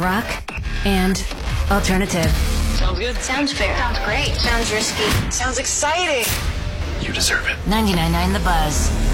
rock and alternative. Sounds good. Sounds fair. Sounds great. Sounds risky. Sounds exciting. You deserve it. 99.9 The Buzz.